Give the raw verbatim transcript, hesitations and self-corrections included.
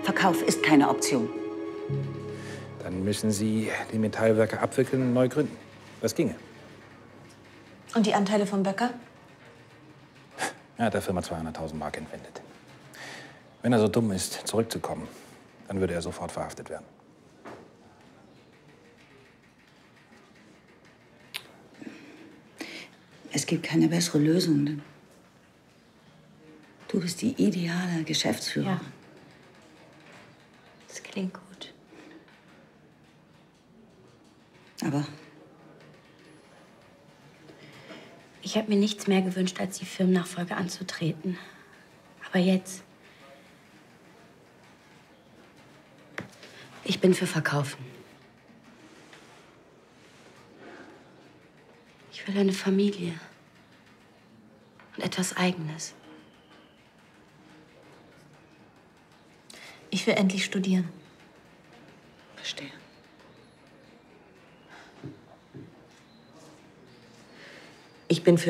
Verkauf ist keine Option. Dann müssen Sie die Metallwerke abwickeln und neu gründen. Das ginge. Und die Anteile von Böcker? Er hat der Firma zweihunderttausend Mark entwendet. Wenn er so dumm ist, zurückzukommen, dann würde er sofort verhaftet werden. Es gibt keine bessere Lösung. Du bist die ideale Geschäftsführerin. Ja. Das klingt gut. Aber ich habe mir nichts mehr gewünscht, als die Firmennachfolge anzutreten. Aber jetzt... Ich bin für Verkaufen. Ich will eine Familie. Und etwas Eigenes. Ich will endlich studieren. verstehe. Ich bin für